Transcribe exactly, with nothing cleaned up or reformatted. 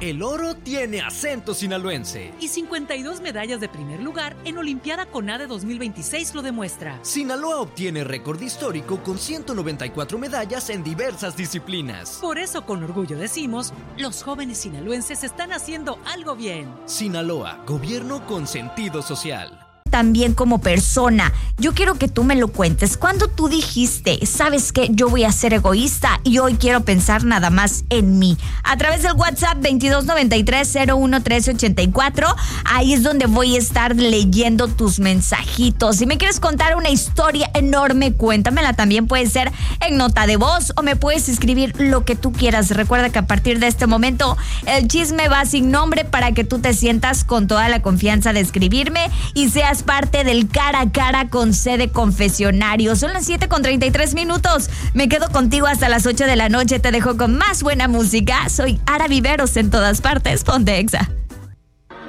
El oro tiene acento sinaloense. Y cincuenta y dos medallas de primer lugar en Olimpiada CONADE dos mil veintiséis lo demuestra. Sinaloa obtiene récord histórico con ciento noventa y cuatro medallas en diversas disciplinas. Por eso con orgullo decimos, los jóvenes sinaloenses están haciendo algo bien. Sinaloa, gobierno con sentido social. También como persona, yo quiero que tú me lo cuentes. Cuando tú dijiste, ¿sabes qué? Yo voy a ser egoísta y hoy quiero pensar nada más en mí. A través del WhatsApp veintidós noventa y tres cero uno trece ochenta y cuatro, ahí es donde voy a estar leyendo tus mensajitos. Si me quieres contar una historia enorme, cuéntamela. También puede ser en nota de voz o me puedes escribir lo que tú quieras. Recuerda que a partir de este momento el chisme va sin nombre para que tú te sientas con toda la confianza de escribirme y seas parte del cara a cara con C de Confesionario. Son las siete con treinta y tres minutos. Me quedo contigo hasta las ocho de la noche. Te dejo con más buena música. Soy Ara Viveros en todas partes. Ponte Exa.